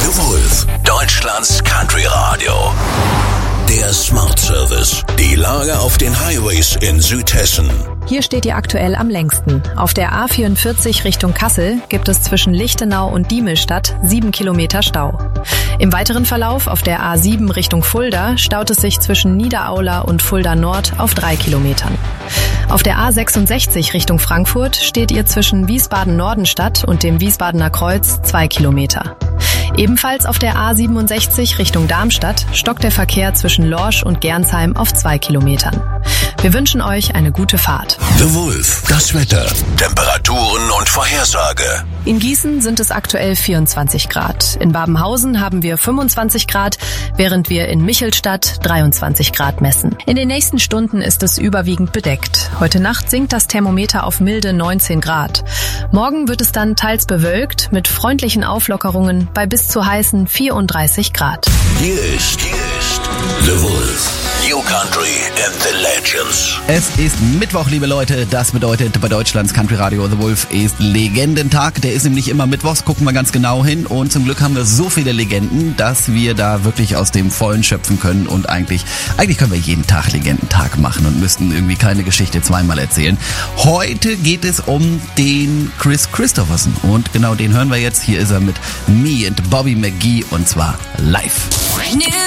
The Wolf, Deutschlands Country Radio. Der Smart Service. Die Lage auf den Highways in Südhessen. Hier steht ihr aktuell am längsten. Auf der A44 Richtung Kassel gibt es zwischen Lichtenau und Diemelstadt 7 Kilometer Stau. Im weiteren Verlauf auf der A7 Richtung Fulda staut es sich zwischen Niederaula und Fulda Nord auf 3 Kilometern. Auf der A66 Richtung Frankfurt steht ihr zwischen Wiesbaden-Nordenstadt und dem Wiesbadener Kreuz 2 Kilometer. Ebenfalls auf der A67 Richtung Darmstadt stockt der Verkehr zwischen Lorsch und Gernsheim auf 2 Kilometern. Wir wünschen euch eine gute Fahrt. The Wolf, das Wetter, Temperaturen und Vorhersage. In Gießen sind es aktuell 24 Grad. In Babenhausen haben wir 25 Grad, während wir in Michelstadt 23 Grad messen. In den nächsten Stunden ist es überwiegend bedeckt. Heute Nacht sinkt das Thermometer auf milde 19 Grad. Morgen wird es dann teils bewölkt mit freundlichen Auflockerungen bei bis zu heißen 34 Grad. Hier ist The Wolf. New Country and the Legends. Es ist Mittwoch, liebe Leute. Das bedeutet, bei Deutschlands Country Radio The Wolf ist Legendentag. Der ist nämlich immer mittwochs, gucken wir ganz genau hin. Und zum Glück haben wir so viele Legenden, dass wir da wirklich aus dem Vollen schöpfen können. Und eigentlich können wir jeden Tag Legendentag machen und müssten irgendwie keine Geschichte zweimal erzählen. Heute geht es um den Kris Kristofferson. Und genau den hören wir jetzt. Hier ist er mit Me and Bobby McGee und zwar live.